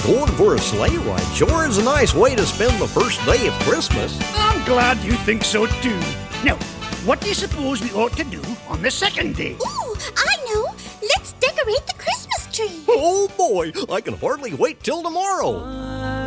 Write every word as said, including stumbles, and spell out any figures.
Going for a sleigh ride sure is a nice way to spend the first day of Christmas. I'm glad you think so too. Now, what do you suppose we ought to do on the second day? Ooh, I know. Let's decorate the Christmas tree. Oh boy, I can hardly wait till tomorrow.